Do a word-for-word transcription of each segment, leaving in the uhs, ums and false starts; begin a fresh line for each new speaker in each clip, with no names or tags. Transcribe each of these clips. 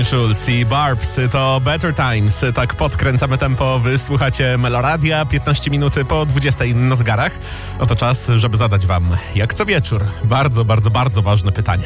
Schulz i Barbs to Better Times. Tak podkręcamy tempo. Wysłuchacie Meloradia. piętnaście minut po dwudziestej na zegarach. Oto czas, żeby zadać wam, jak co wieczór, bardzo, bardzo, bardzo ważne pytanie.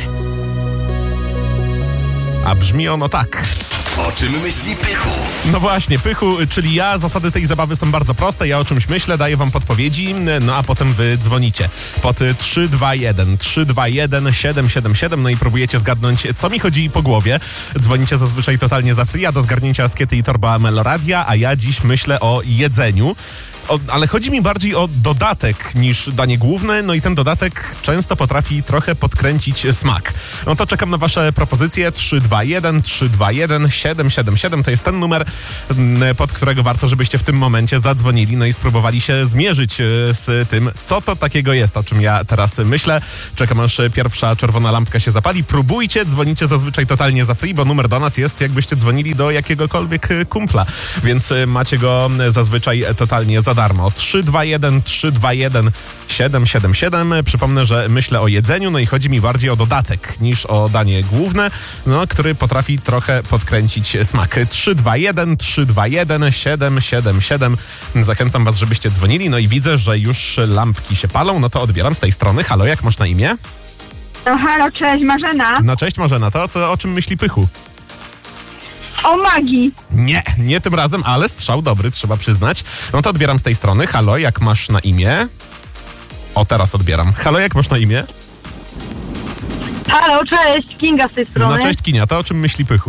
A brzmi ono tak.
O czym myśli Pychu?
No właśnie, Pychu, czyli ja. Zasady tej zabawy są bardzo proste. Ja o czymś myślę, daję wam podpowiedzi, no a potem wy dzwonicie pod trzy dwa jeden trzy dwa jeden siedem siedem siedem, no i próbujecie zgadnąć, co mi chodzi po głowie. Dzwonicie zazwyczaj totalnie za free, a do zgarnięcia Askiety i torba Meloradia, a ja dziś myślę o jedzeniu. O, ale chodzi mi bardziej o dodatek niż danie główne, no i ten dodatek często potrafi trochę podkręcić smak. No to czekam na wasze propozycje. Trzy dwa jeden trzy dwa jeden siedem siedem siedem to jest ten numer, pod którego warto, żebyście w tym momencie zadzwonili, no i spróbowali się zmierzyć z tym, co to takiego jest, o czym ja teraz myślę. Czekam, aż pierwsza czerwona lampka się zapali. Próbujcie, dzwonicie zazwyczaj totalnie za free, bo numer do nas jest, jakbyście dzwonili do jakiegokolwiek kumpla, więc macie go zazwyczaj totalnie za darmo. trzy dwa jeden trzy dwa jeden siedem siedem siedem. Przypomnę, że myślę o jedzeniu, no i chodzi mi bardziej o dodatek niż o danie główne, no, który potrafi trochę podkręcić smak. trzy dwa jeden trzy dwa jeden siedem siedem siedem. Zachęcam was, żebyście dzwonili, no i widzę, że już lampki się palą, no to odbieram z tej strony. Halo, jak masz na imię?
No halo, cześć, Marzena.
No cześć Marzena, to co, o czym myśli Pychu?
O magii.
Nie, nie tym razem, ale strzał dobry, trzeba przyznać. No to odbieram z tej strony. Halo, jak masz na imię? O, teraz odbieram. Halo, jak masz na imię?
Halo, cześć, Kinga z tej strony.
No cześć Kinia, to o czym myśli Pychu?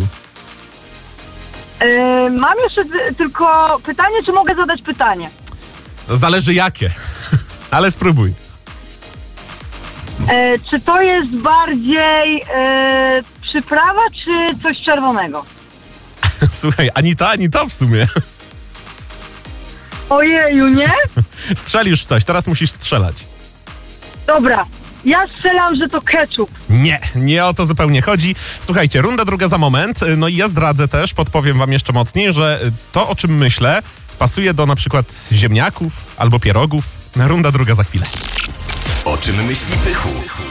Yy, mam jeszcze ty- tylko pytanie, czy mogę zadać pytanie?
Zależy jakie, ale spróbuj.
Yy, czy to jest bardziej yy, przyprawa, czy coś czerwonego?
Słuchaj, ani to, ani to w sumie.
Ojeju, nie?
Strzelisz w coś, teraz musisz strzelać.
Dobra, ja strzelam, że to ketchup.
Nie, nie o to zupełnie chodzi. Słuchajcie, runda druga za moment. No i ja zdradzę też, podpowiem wam jeszcze mocniej, że to, o czym myślę, pasuje do na przykład ziemniaków albo pierogów. Runda druga za chwilę.
O czym myśli Pychu?